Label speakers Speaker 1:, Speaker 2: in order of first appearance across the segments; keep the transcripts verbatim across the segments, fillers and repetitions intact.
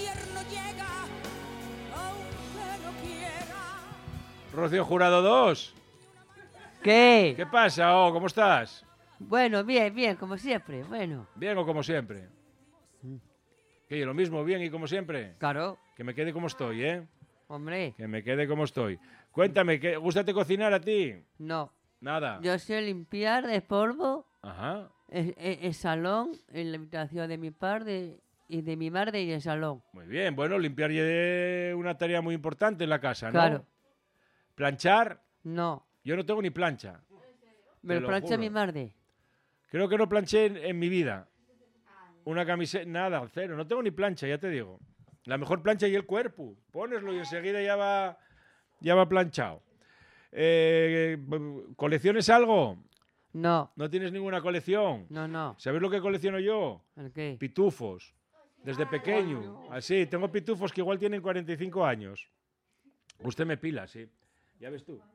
Speaker 1: invierno llega, aunque no quiera.
Speaker 2: Rocío Jurado dos.
Speaker 3: ¿Qué?
Speaker 2: ¿Qué pasa, oh? ¿Cómo estás?
Speaker 3: Bueno, bien, bien, como siempre, bueno.
Speaker 2: ¿Bien o como siempre? ¿Qué, lo mismo, bien y como siempre?
Speaker 3: Claro.
Speaker 2: Que me quede como estoy, ¿eh?
Speaker 3: Hombre.
Speaker 2: Que me quede como estoy. Cuéntame, ¿qué, ¿gústate cocinar a ti?
Speaker 3: No.
Speaker 2: Nada.
Speaker 3: Yo sé limpiar de polvo
Speaker 2: Ajá.
Speaker 3: el, el- el salón, en la habitación de mi padre y de mi madre y el salón.
Speaker 2: Muy bien, bueno, limpiar ya es una tarea muy importante en la casa, ¿no?
Speaker 3: Claro.
Speaker 2: ¿Planchar?
Speaker 3: No.
Speaker 2: Yo no tengo ni plancha.
Speaker 3: Me
Speaker 2: Te
Speaker 3: lo
Speaker 2: lo
Speaker 3: plancha
Speaker 2: juro.
Speaker 3: mi madre.
Speaker 2: Creo que no planché en, en mi vida. Una camiseta, nada, cero. No tengo ni plancha, ya te digo. La mejor plancha y el cuerpo. Poneslo y enseguida ya va, ya va planchado. Eh, ¿Colecciones algo?
Speaker 3: No.
Speaker 2: ¿No tienes ninguna colección?
Speaker 3: No, no.
Speaker 2: ¿Sabes lo que colecciono yo?
Speaker 3: ¿El qué?
Speaker 2: Pitufos. Desde pequeño. Así, tengo pitufos que igual tienen cuarenta y cinco años. Usted me pila, sí. Ya ves tú.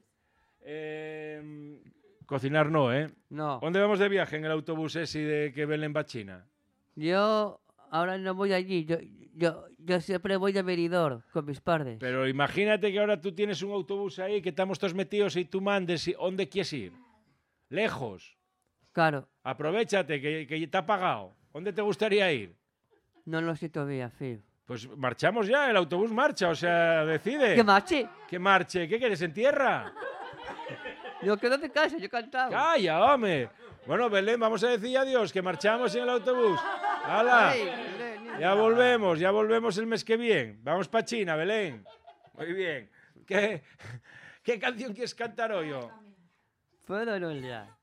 Speaker 2: Eh, cocinar no, ¿eh?
Speaker 3: No.
Speaker 2: ¿Dónde vamos de viaje en el autobús ese de que Belén va a China?
Speaker 3: Yo ahora no voy allí. Yo, yo, yo siempre voy a Benidorm con mis padres.
Speaker 2: Pero imagínate que ahora tú tienes un autobús ahí, que estamos todos metidos y tú mandes. y- ¿Dónde quieres ir? Lejos.
Speaker 3: Claro.
Speaker 2: Aprovechate, que, que te ha pagado. ¿Dónde te gustaría ir?
Speaker 3: No lo sé todavía, Phil.
Speaker 2: Pues marchamos ya, el autobús marcha, o sea, decide.
Speaker 3: ¿Que marche?
Speaker 2: Que marche. ¿Qué quieres, en tierra?
Speaker 3: Yo quedo de casa, yo cantaba.
Speaker 2: ¡Calla, hombre! Bueno, Belén, vamos a decir adiós, que marchamos en el autobús. ¡Hala!
Speaker 3: Ay, Belén,
Speaker 2: Ya volvemos, ya volvemos el mes que viene. Vamos para China, Belén. Muy bien. ¿Qué, qué canción quieres cantar hoy? oh?
Speaker 3: ¿Puedo o no ya?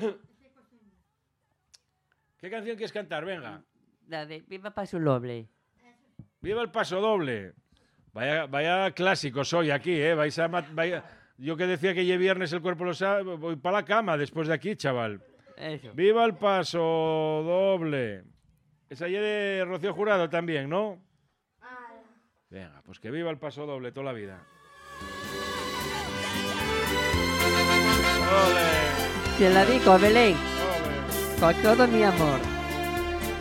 Speaker 2: ¿Qué canción quieres cantar? Venga.
Speaker 3: La de Viva Paso Doble.
Speaker 2: ¡Viva el paso doble! Vaya, vaya clásicos hoy aquí, ¿eh? Vais a mat- vaya- Yo que decía que ya viernes el cuerpo lo sabe, voy para la cama después de aquí, chaval.
Speaker 3: Eso.
Speaker 2: ¡Viva el paso doble! Esa ya de Rocío Jurado también, ¿no? Venga, pues que viva el paso doble toda la vida. ¡Ole!
Speaker 3: Te la digo, Belén.
Speaker 2: ¡Ole!
Speaker 3: Con todo mi amor.